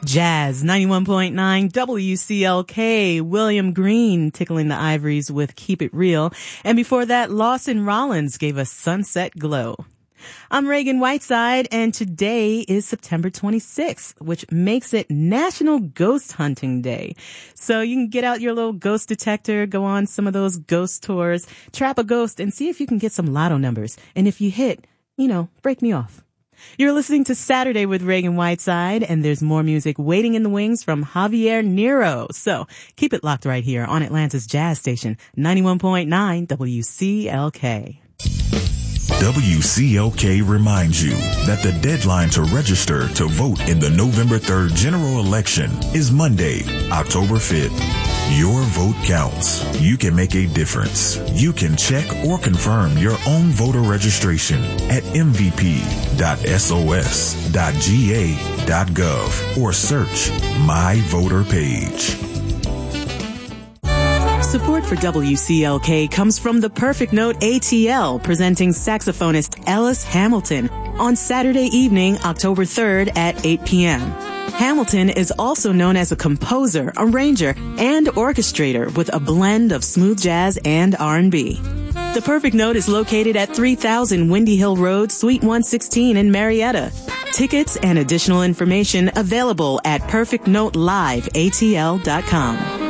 Jazz 91.9 WCLK, William Green tickling the ivories with Keep It Real. And before that, Lawson Rollins gave us Sunset Glow. I'm Reagan Whiteside, and today is September 26th, which makes it National Ghost Hunting Day. So you can get out your little ghost detector, go on some of those ghost tours, trap a ghost, and see if you can get some lotto numbers. And if you hit, break me off. You're listening to Saturday with Reagan Whiteside, and there's more music waiting in the wings from Javier Nero. So keep it locked right here on Atlanta's Jazz Station, 91.9 WCLK. WCLK reminds you that the deadline to register to vote in the November 3rd general election is Monday, October 5th. Your vote counts. You can make a difference. You can check or confirm your own voter registration at mvp.sos.ga.gov or search My Voter Page. Support for WCLK comes from the Perfect Note ATL, presenting saxophonist Ellis Hamilton on Saturday evening, October 3rd at 8 p.m. Hamilton is also known as a composer, arranger, and orchestrator with a blend of smooth jazz and R&B. The Perfect Note is located at 3000 Windy Hill Road, Suite 116 in Marietta. Tickets and additional information available at perfectnoteliveatl.com.